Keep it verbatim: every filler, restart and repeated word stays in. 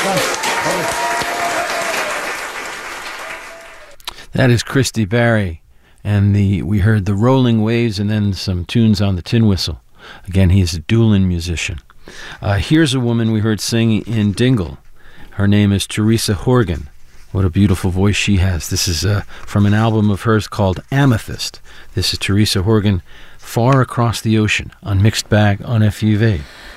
That is Christy Barry, and the we heard the Rolling Waves and then some tunes on the tin whistle. Again, he's a Doolin musician. Uh, here's a woman we heard sing in Dingle. Her name is Teresa Horgan. What a beautiful voice she has. This is uh, from an album of hers called Amethyst. This is Teresa Horgan, Far Across the Ocean, on Mixed Bag on F U V.